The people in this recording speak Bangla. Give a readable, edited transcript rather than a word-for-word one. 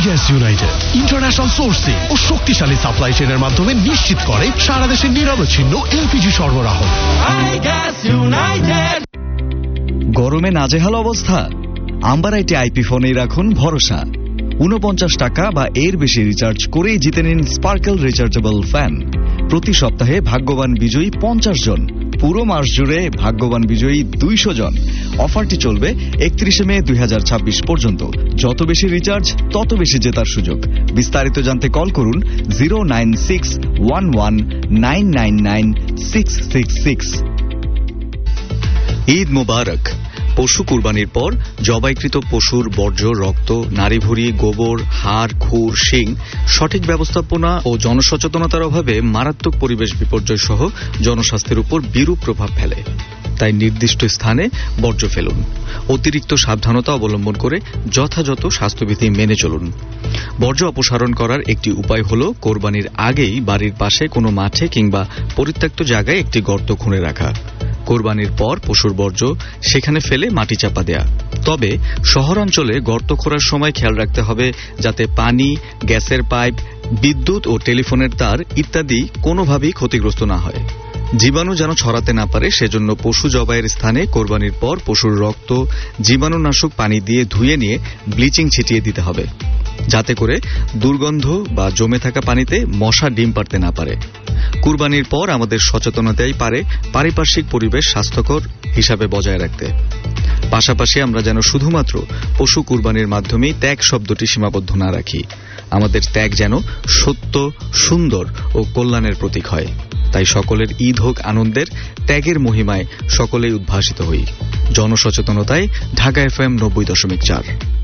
গ্যাস ইউনাইটেড ইন্টারন্যাশনাল সোর্সিং ও শক্তিশালী সাপ্লাই চেইনের মাধ্যমে নিশ্চিত করে সারা দেশে নিরবচ্ছিন্ন এলপিজি সরবরাহ। গরমে নাজেহাল অবস্থা? আম্বারাইটে আইপি ফোনেই রাখুন ভরসা। 49 টাকা বা এর বেশি রিচার্জ করেই জিতে নিন স্পার্কেল রিচার্জেবল ফ্যান। প্রতি সপ্তাহে ভাগ্যবান বিজয়ী 50 জন, পুরো মাস জুড়ে ভাগ্যবান বিজয়ী 200 জন। অফারটি চলবে 31 মে 2026 পর্যন্ত। যত বেশি রিচার্জ তত বেশি জেতার সুযোগ। বিস্তারিত জানতে কল করুন 09611999666। ঈদ মোবারক। পশু কুরবানির পর জবাইকৃত পশুর বর্জ্য, রক্ত, নাড়িভুঁড়ি, গোবর, হাড়, খুর, শিং সঠিক ব্যবস্থাপনা ও জনসচেতনতার অভাবে মারাত্মক পরিবেশ বিপর্যয় সহ জনস্বাস্থ্যের উপর বিরূপ প্রভাব ফেলে। তাই নির্দিষ্ট স্থানে বর্জ্য ফেলুন। অতিরিক্ত সাবধানতা অবলম্বন করে যথাযথ স্বাস্থ্যবিধি মেনে চলুন। বর্জ্য অপসারণ করার একটি উপায় হল কোরবানির আগেই বাড়ির পাশে কোনো মাঠে কিংবা পরিত্যক্ত জায়গায় একটি গর্ত খুঁড়ে রাখা। কোরবানির পর পশুর বর্জ্য সেখানে ফেলে মাটি চাপা দেয়া। তবে শহরাঞ্চলে গর্ত খোঁড়ার সময় খেয়াল রাখতে হবে যাতে পানি, গ্যাসের পাইপ, বিদ্যুৎ ও টেলিফোনের তার ইত্যাদি কোনোভাবেই ক্ষতিগ্রস্ত না হয়। জীবাণু যেন ছড়াতে না পারে সেজন্য পশু জবাইয়ের স্থানে কোরবানির পর পশুর রক্ত জীবাণুনাশক পানি দিয়ে ধুয়ে নিয়ে ব্লিচিং ছিটিয়ে দিতে হবে, যাতে করে দুর্গন্ধ বা জমে থাকা পানিতে মশা ডিম পাড়তে না পারে। কুরবানির পর আমাদের সচেতনতাই পারে পারিপার্শ্বিক পরিবেশ স্বাস্থ্যকর হিসাবে বজায় রাখতে। পাশাপাশি আমরা যেন শুধুমাত্র পশু কুরবানির মাধ্যমেই ত্যাগ শব্দটি সীমাবদ্ধ না রাখি। আমাদের ত্যাগ যেন সত্য, সুন্দর ও কল্যাণের প্রতীক হয়। তাই সকলের ঈদ হোক আনন্দের, ত্যাগের মহিমায় সকলেই উদ্ভাসিত হই। জনসচেতনতায় ঢাকা FM 90.4।